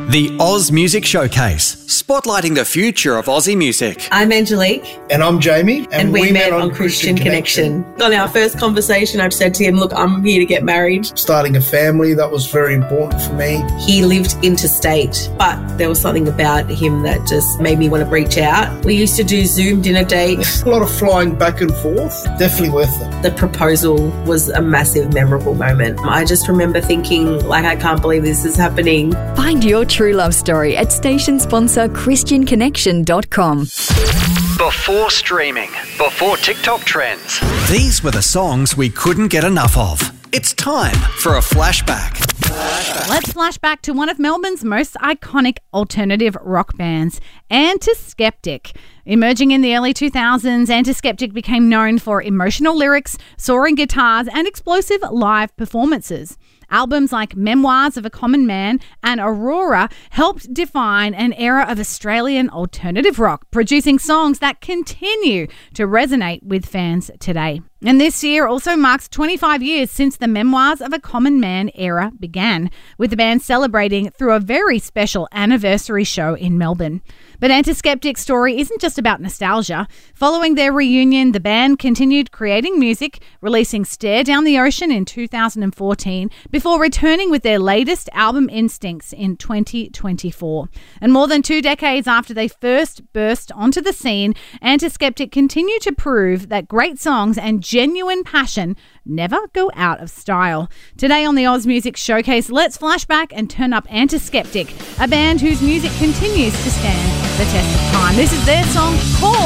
The Oz Music Showcase, spotlighting the future of Aussie music. I'm Angelique. And I'm Jamie. And we met on Christian Connection. On our first conversation, I've said to him, look, I'm here to get married. Starting a family, that was very important for me. He lived interstate, but there was something about him that just made me want to reach out. We used to do Zoom dinner dates. A lot of flying back and forth, definitely worth it. The proposal was a massive, memorable moment. I just remember thinking, I can't believe this is happening. Find your true love story at station sponsor ChristianConnection.com. Before streaming, before TikTok trends, these were the songs we couldn't get enough of. It's time for a flashback. Let's flash back to one of Melbourne's most iconic alternative rock bands, Antiskeptic. Emerging in the early 2000s, Antiskeptic became known for emotional lyrics, soaring guitars, and explosive live performances. Albums like Memoirs of a Common Man and Aurora helped define an era of Australian alternative rock, producing songs that continue to resonate with fans today. And this year also marks 25 years since the Memoirs of a Common Man era began, with the band celebrating through a very special anniversary show in Melbourne. But Antiskeptic's story isn't just about nostalgia. Following their reunion, the band continued creating music, releasing Stare Down the Ocean in 2014, before returning with their latest album Instincts in 2024. And more than 2 decades after they first burst onto the scene, Antiskeptic continue to prove that great songs and genuine passion never go out of style. Today on the Oz Music Showcase, let's flash back and turn up Antiskeptic, a band whose music continues to stand the test of time. This is their song called